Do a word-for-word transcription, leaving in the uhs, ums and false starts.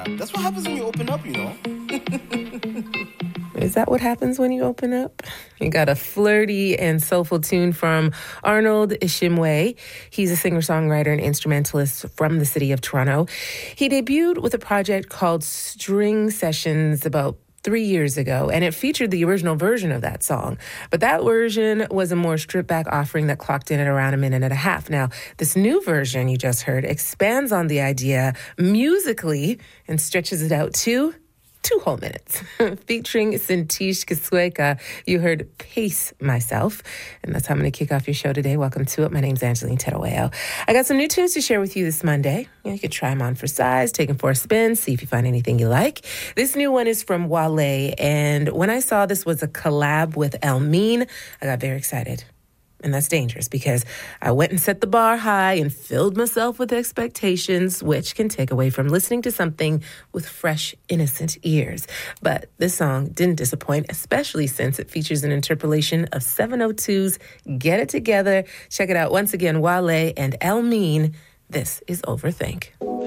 That's what happens when you open up, you know. Is that what happens when you open up? You got a flirty and soulful tune from Arnold Ishimwe. He's a singer-songwriter and instrumentalist from the city of Toronto. He debuted with a project called String Sessions about three years ago, and it featured the original version of that song. But that version was a more stripped-back offering that clocked in at around a minute and a half. Now, this new version you just heard expands on the idea musically and stretches it out to two whole minutes. Featuring Sintish Kisweka, you heard Pace Myself. And that's how I'm going to kick off your show today. Welcome to it. My name's Angeline Terueo. I got some new tunes to share with you this Monday. You know, you could try them on for size, take them for a spin, see if you find anything you like. This new one is from Wale. And when I saw this was a collab with Elmine, I got very excited. And that's dangerous because I went and set the bar high and filled myself with expectations, which can take away from listening to something with fresh, innocent ears. But this song didn't disappoint, especially since it features an interpolation of seven oh two's Get It Together. Check it out once again, Wale and Elmine. This is Overthink.